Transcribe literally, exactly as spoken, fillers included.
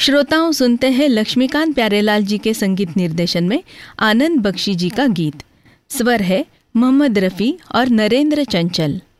श्रोताओं, सुनते हैं लक्ष्मीकांत प्यारेलाल जी के संगीत निर्देशन में आनंद बख्शी जी का गीत। स्वर है मोहम्मद रफ़ी और नरेंद्र चंचल।